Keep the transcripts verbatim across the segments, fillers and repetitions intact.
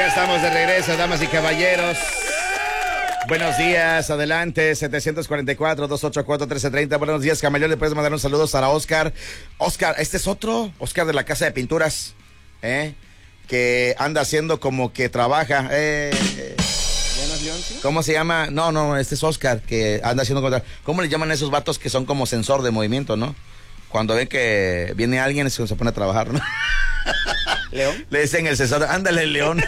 Ya estamos de regreso, damas y caballeros. Buenos días, adelante, setecientos cuarenta y cuatro, doscientos ochenta y cuatro, trece treinta. Buenos días, Camaleón. Le puedes mandar un saludo para Oscar. Oscar, este es otro, Oscar de la Casa de Pinturas, ¿eh? Que anda haciendo como que trabaja. Eh, eh. ¿Ya no es León, sí? ¿Cómo se llama? No, no, este es Oscar, que anda haciendo como... ¿Cómo le llaman a esos vatos que son como sensor de movimiento, no? Cuando ven que viene alguien, se pone a trabajar, ¿no? ¿León? Le dicen el censor, ándale, León.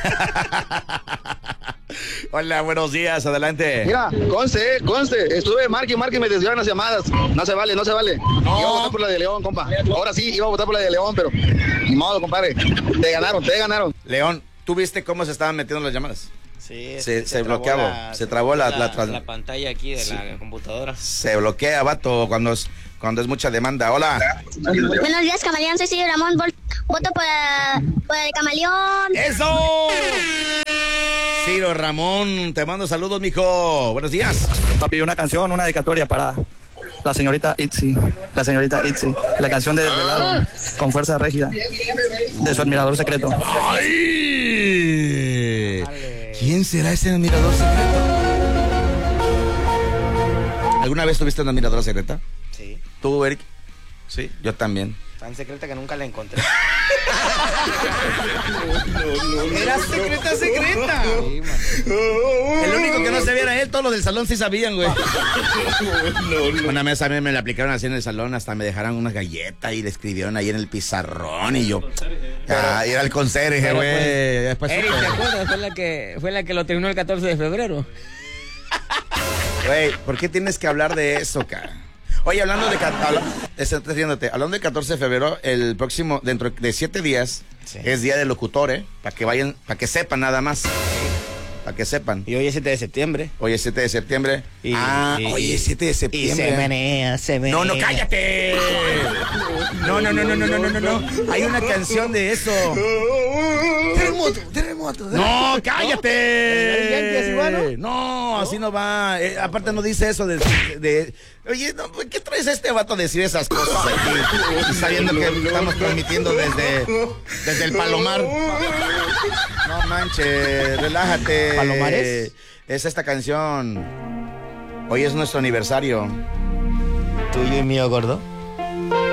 Hola, buenos días, adelante. Mira, conste, conste, estuve marque y marque y me desviaron las llamadas. No se vale, no se vale. No. Iba a votar por la de León, compa. Ahora sí, iba a votar por la de León, pero ni modo, compadre. Te ganaron, te ganaron. León, ¿tú viste cómo se estaban metiendo las llamadas? Sí, Se, se, se bloqueaba, la, se trabó la, la, la, la, la pantalla aquí de sí. la computadora. Se bloquea, vato, cuando es, cuando es mucha demanda. Hola. Buenos días, Camaleón. Soy Silvio Ramón. Vol- voto por, por el Camaleón. ¡Eso! Ciro Ramón, te mando saludos, mijo. Buenos días. Papi, una canción, una dedicatoria para la señorita Itzy, la señorita Itzy, la canción de Desvelado, con fuerza rígida, de su admirador secreto. ¡Ay! ¿Quién será ese admirador secreto? ¿Alguna vez tuviste una admiradora secreta? Sí. ¿Tú, Eric? Sí, yo también. Tan secreta que nunca la encontré. Era secreta, secreta. Sí, man. El único que no sabía era él, todos los del salón sí sabían, güey. Una vez a mí me la aplicaron así en el salón, hasta me dejaron una galleta y le escribieron ahí en el pizarrón y yo. Ah, y era el conserje, güey. Después Eric, supe. ¿te acuerdas? Fue la que, fue la que lo terminó el catorce de febrero. Güey, ¿por qué tienes que hablar de eso, cara? Oye, hablando de, habla, estás riéndote, hablando de catorce de febrero, el próximo, dentro de siete días, Sí. es Día del Locutor, ¿eh? Para que vayan, para que sepan nada más. Para que sepan. Y hoy es siete de septiembre. Hoy es siete de septiembre. Y, ah, y, hoy es siete de Y septiembre. se menea, se menea. No, no, cállate. No, no, no, no, no, no, no, no, no. Hay una canción de eso. Terremoto, terremoto. No, cállate. No, así no va. Eh, aparte no dice eso de, de oye, no, ¿qué traes a este vato a decir esas cosas aquí? Y sabiendo que estamos transmitiendo desde, desde el Palomar. No manches, relájate. ¿Palomares? Es esta canción. Hoy es nuestro aniversario. Tuyo y mío, gordo.